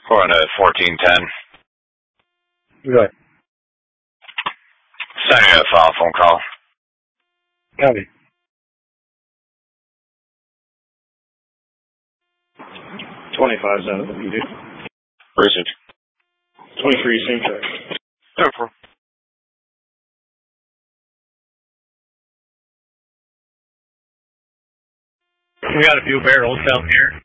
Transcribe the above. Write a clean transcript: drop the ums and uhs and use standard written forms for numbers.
Going to 1410. Go ahead. Send me a follow phone call. Copy. 25's out of the meeting. Where is it? 23, same track. No. We got a few barrels down here.